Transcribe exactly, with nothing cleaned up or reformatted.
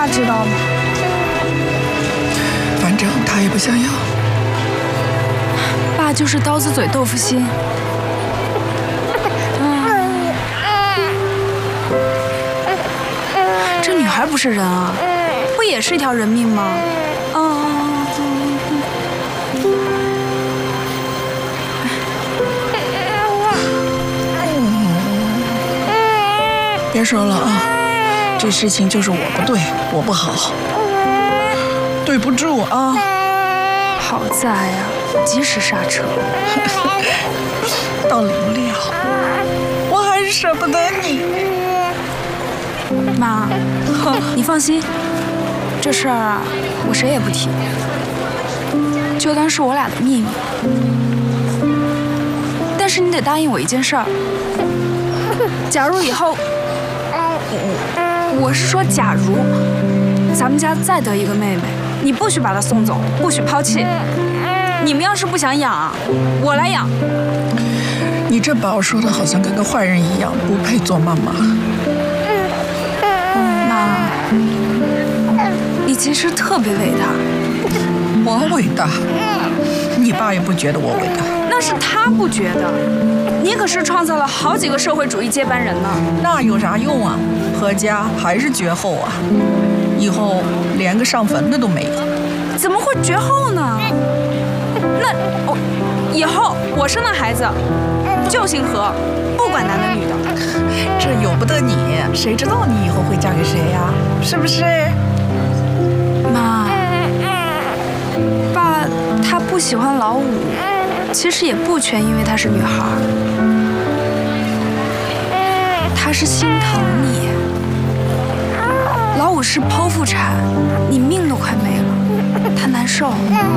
知道吗？ 反正他也不想要。 爸就是刀子嘴豆腐心。嗯，这女孩不是人啊，不也是一条人命吗？嗯。 别说了啊，这事情就是我不对，我不好，对不住啊。 好在呀，及时刹车。 到临了，我还是舍不得你。 妈，你放心，这事儿啊，我谁也不提，就当是我俩的秘密。但是你得答应我一件事儿，假如以后，我是说假如，咱们家再得一个妹妹，你不许把她送走，不许抛弃。你们要是不想养，我来养。 你这把我说的好像跟个坏人一样，不配做妈妈。 妈，你其实特别伟大。 我伟大？你爸也不觉得我伟大。 那是他不觉得，你可是创造了好几个社会主义接班人呢。 那有啥用啊？何家还是绝后啊，以后连个上坟的都没有。 怎么会绝后呢？那我、哦、以后我生的孩子就姓何，不管男的女的。 这由不得你，谁知道你以后会嫁给谁呀？是不是？ 妈，爸他不喜欢老五，其实也不全因为她是女孩，他是心疼你。老五是剖腹产，你命都快没了，他难受。